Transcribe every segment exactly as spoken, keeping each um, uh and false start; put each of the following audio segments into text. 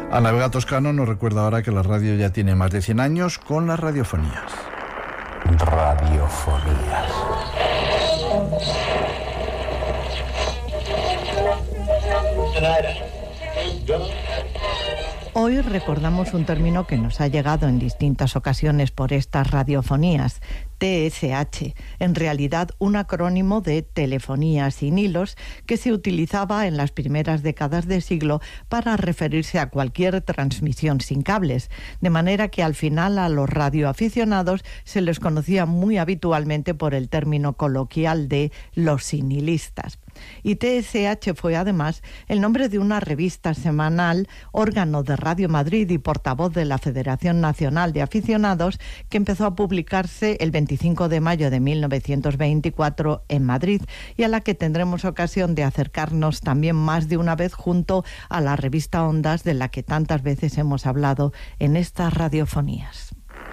Ana Vega Toscano nos recuerda ahora que la radio ya tiene más de cien años con las radiofonías. Radiofonías. Hoy recordamos un término que nos ha llegado en distintas ocasiones por estas radiofonías, T S H, en realidad un acrónimo de telefonía sin hilos que se utilizaba en las primeras décadas de siglo para referirse a cualquier transmisión sin cables, de manera que al final a los radioaficionados se les conocía muy habitualmente por el término coloquial de los sinilistas. Y T S H fue además el nombre de una revista semanal, órgano de Radio Madrid y portavoz de la Federación Nacional de Aficionados, que empezó a publicarse el veinticinco de mayo de mil novecientos veinticuatro en Madrid y a la que tendremos ocasión de acercarnos también más de una vez junto a la revista Ondas, de la que tantas veces hemos hablado en estas radiofonías.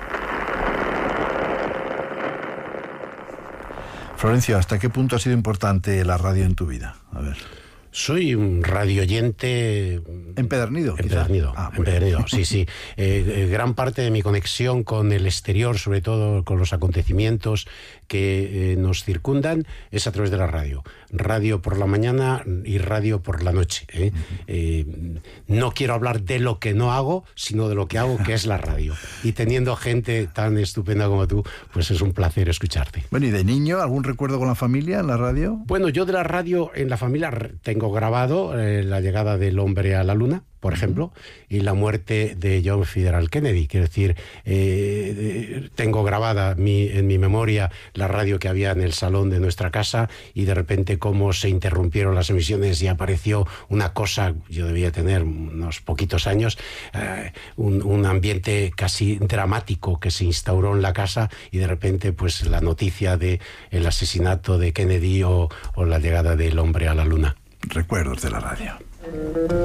Florencio, ¿hasta qué punto ha sido importante la radio en tu vida? A ver. Soy un radioyente... ¿Empedernido? Empedernido, ah, empedernido, sí, sí. Eh, gran parte de mi conexión con el exterior, sobre todo con los acontecimientos que eh, nos circundan, es a través de la radio. Radio por la mañana y radio por la noche. ¿eh? Uh-huh. Eh, no quiero hablar de lo que no hago, sino de lo que hago, que es la radio. Y teniendo gente tan estupenda como tú, pues es un placer escucharte. Bueno, ¿y de niño algún recuerdo con la familia en la radio? Bueno, yo de la radio en la familia tengo grabado eh, la llegada del hombre a la luna, por ejemplo, y la muerte de John Fitzgerald Kennedy. Quiero decir, eh, tengo grabada mi, en mi memoria la radio que había en el salón de nuestra casa y de repente cómo se interrumpieron las emisiones y apareció una cosa, yo debía tener unos poquitos años, eh, un, un ambiente casi dramático que se instauró en la casa y de repente pues la noticia de el asesinato de Kennedy o, o la llegada del hombre a la luna. Recuerdos de la radio.